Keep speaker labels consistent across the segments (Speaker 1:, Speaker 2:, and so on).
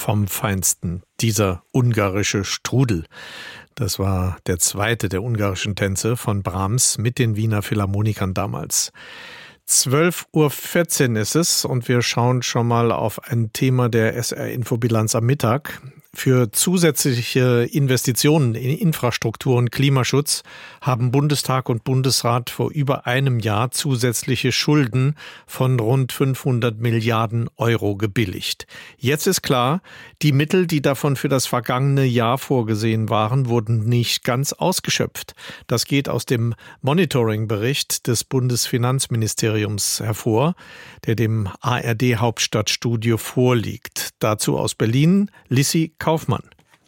Speaker 1: vom Feinsten, dieser ungarische Strudel. Das war der zweite der ungarischen Tänze von Brahms mit den Wiener Philharmonikern damals. 12:14 Uhr ist es und wir schauen schon mal auf ein Thema der SR-Infobilanz am Mittag. Für zusätzliche Investitionen in Infrastruktur und Klimaschutz haben Bundestag und Bundesrat vor über einem Jahr zusätzliche Schulden von rund 500 Milliarden Euro gebilligt. Jetzt ist klar, die Mittel, die davon für das vergangene Jahr vorgesehen waren, wurden nicht ganz ausgeschöpft. Das geht aus dem Monitoring-Bericht des Bundesfinanzministeriums hervor, der dem ARD-Hauptstadtstudio vorliegt. Dazu aus Berlin, Lissi Kaufmann.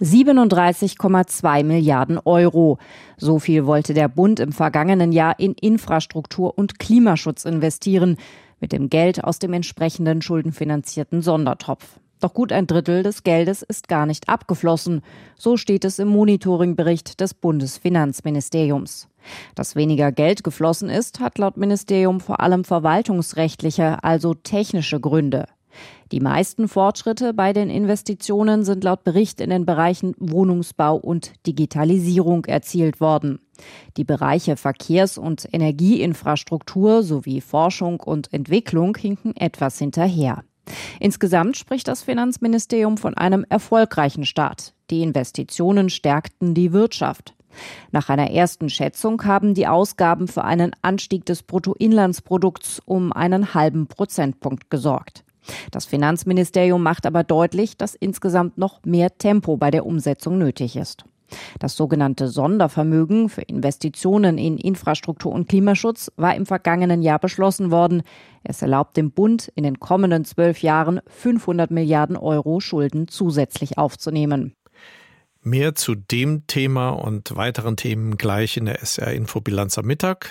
Speaker 2: 37,2 Milliarden Euro. So viel wollte der Bund im vergangenen Jahr in Infrastruktur und Klimaschutz investieren, mit dem Geld aus dem entsprechenden schuldenfinanzierten Sondertopf. Doch gut ein Drittel des Geldes ist gar nicht abgeflossen. So steht es im Monitoringbericht des Bundesfinanzministeriums. Dass weniger Geld geflossen ist, hat laut Ministerium vor allem verwaltungsrechtliche, also technische Gründe. Die meisten Fortschritte bei den Investitionen sind laut Bericht in den Bereichen Wohnungsbau und Digitalisierung erzielt worden. Die Bereiche Verkehrs- und Energieinfrastruktur sowie Forschung und Entwicklung hinken etwas hinterher. Insgesamt spricht das Finanzministerium von einem erfolgreichen Start. Die Investitionen stärkten die Wirtschaft. Nach einer ersten Schätzung haben die Ausgaben für einen Anstieg des Bruttoinlandsprodukts um einen halben Prozentpunkt gesorgt. Das Finanzministerium macht aber deutlich, dass insgesamt noch mehr Tempo bei der Umsetzung nötig ist. Das sogenannte Sondervermögen für Investitionen in Infrastruktur und Klimaschutz war im vergangenen Jahr beschlossen worden. Es erlaubt dem Bund, in den kommenden 12 Jahren 500 Milliarden Euro Schulden zusätzlich aufzunehmen.
Speaker 1: Mehr zu dem Thema und weiteren Themen gleich in der SR-Infobilanz am Mittag.